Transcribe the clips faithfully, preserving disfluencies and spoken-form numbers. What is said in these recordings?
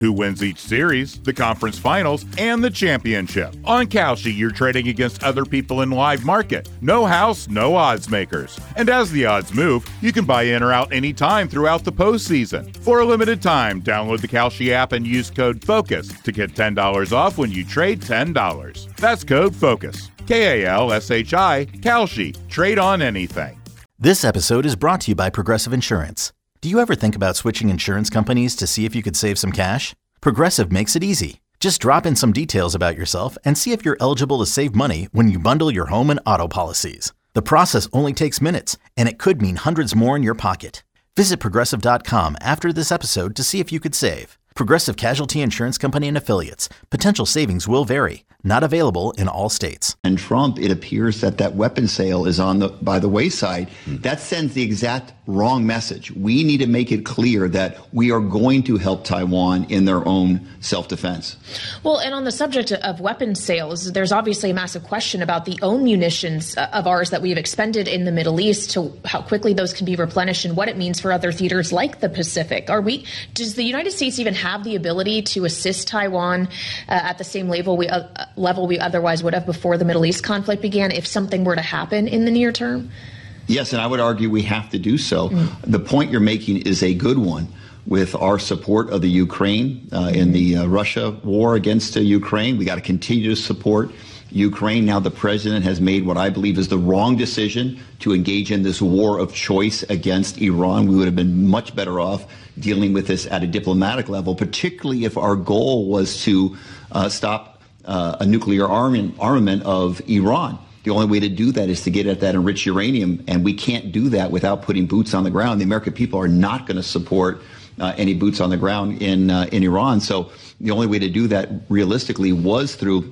Who wins each series, the conference finals, and the championship. On Kalshi, you're trading against other people in live market. No house, no odds makers. And as the odds move, you can buy in or out anytime throughout the postseason. For a limited time, download the Kalshi app and use code FOCUS to get ten dollars off when you trade ten dollars. That's code FOCUS. K A L S H I, Kalshi. Trade on anything. This episode is brought to you by Progressive Insurance. Do you ever think about switching insurance companies to see if you could save some cash? Progressive makes it easy. Just drop in some details about yourself and see if you're eligible to save money when you bundle your home and auto policies. The process only takes minutes, and it could mean hundreds more in your pocket. Visit Progressive dot com after this episode to see if you could save. Progressive Casualty Insurance Company and Affiliates. Potential savings will vary. Not available in all states. And Trump, it appears that that weapon sale is on the by the wayside. Mm. That sends the exact wrong message. We need to make it clear that we are going to help Taiwan in their own self-defense. Well, and on the subject of weapon sales, there's obviously a massive question about the own munitions of ours that we've expended in the Middle East, to how quickly those can be replenished and what it means for other theaters like the Pacific. Are we? Does the United States even have the ability to assist Taiwan uh, at the same level we uh, level we otherwise would have before the Middle East conflict began if something were to happen in the near term? Yes, and I would argue we have to do so. Mm. The point you're making is a good one. With our support of the Ukraine uh, in the uh, Russia war against uh, Ukraine, we got to continue to support Ukraine. Now the president has made what I believe is the wrong decision to engage in this war of choice against Iran. We would have been much better off dealing with this at a diplomatic level, particularly if our goal was to uh, stop Uh, a nuclear armament, armament of Iran. The only way to do that is to get at that enriched uranium, and we can't do that without putting boots on the ground. The American people are not going to support uh, any boots on the ground in uh, in Iran. So the only way to do that realistically was through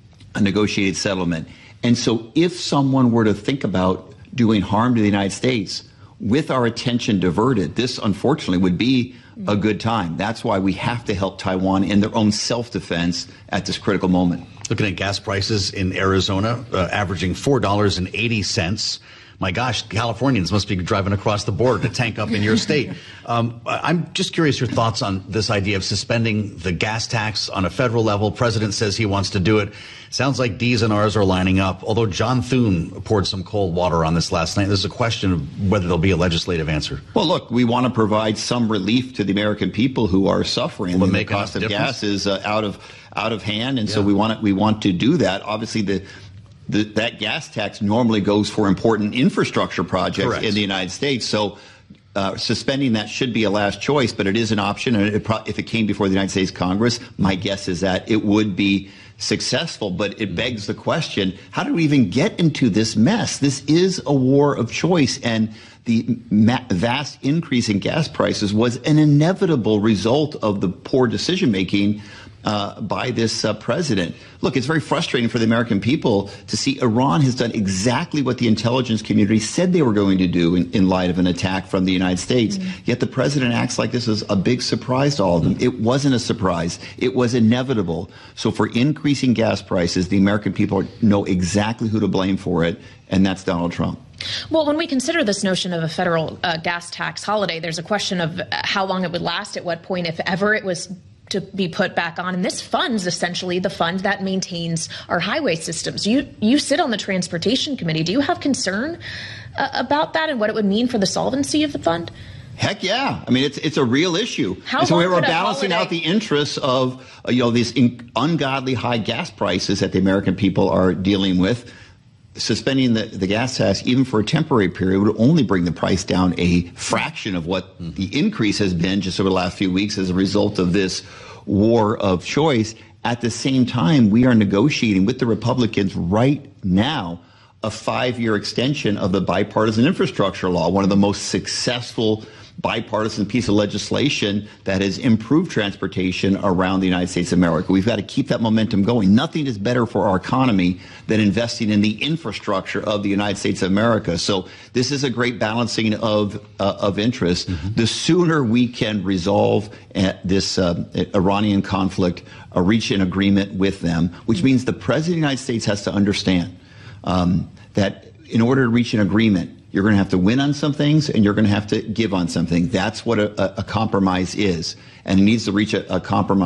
a negotiated settlement. And so if someone were to think about doing harm to the United States with our attention diverted, this unfortunately would be a good time. That's why we have to help Taiwan in their own self-defense at this critical moment. Looking at gas prices in Arizona, uh, averaging four dollars and eighty cents. My gosh, Californians must be driving across the border to tank up in your state. Um, I'm just curious your thoughts on this idea of suspending the gas tax on a federal level. President says he wants to do it. Sounds like D's and R's are lining up, although John Thune poured some cold water on this last night. There's a question of whether there'll be a legislative answer. Well, look, we want to provide some relief to the American people who are suffering. Will it the make cost of difference? gas is uh, out of out of hand, and yeah. so we want to, we want to do that. Obviously, the The, that gas tax normally goes for important infrastructure projects Correct. in the United States. So uh, suspending that should be a last choice, but it is an option. And it pro- if it came before the United States Congress, my guess is that it would be successful. But it begs the question, how did we even get into this mess? This is a war of choice. And the ma- vast increase in gas prices was an inevitable result of the poor decision making Uh, by this uh, president. Look, it's very frustrating for the American people to see Iran has done exactly what the intelligence community said they were going to do in, in light of an attack from the United States. Mm-hmm. Yet the president acts like this is a big surprise to all of them. It wasn't a surprise. It was inevitable. So for increasing gas prices, the American people know exactly who to blame for it, and that's Donald Trump. Well, when we consider this notion of a federal uh, gas tax holiday, there's a question of how long it would last, at what point, if ever, it was to be put back on. And this fund's essentially the fund that maintains our highway systems. You you sit on the Transportation Committee. Do you have concern uh, about that and what it would mean for the solvency of the fund? Heck yeah. I mean, it's it's a real issue. How and so we long were could a balancing holiday- out the interests of, uh, you know, these in- ungodly high gas prices that the American people are dealing with. Suspending the, the gas tax, even for a temporary period, would only bring the price down a fraction of what the increase has been just over the last few weeks as a result of this war of choice. At the same time, we are negotiating with the Republicans right now a five-year extension of the bipartisan infrastructure law, one of the most successful bipartisan piece of legislation that has improved transportation around the United States of America. We've got to keep that momentum going. Nothing is better for our economy than investing in the infrastructure of the United States of America. So this is a great balancing of uh, of interest. Mm-hmm. The sooner we can resolve uh, this uh, Iranian conflict, uh, reach an agreement with them, which means the President of the United States has to understand um, that in order to reach an agreement, you're going to have to win on some things and you're going to have to give on something. That's what a, a compromise is. And he needs to reach a, a compromise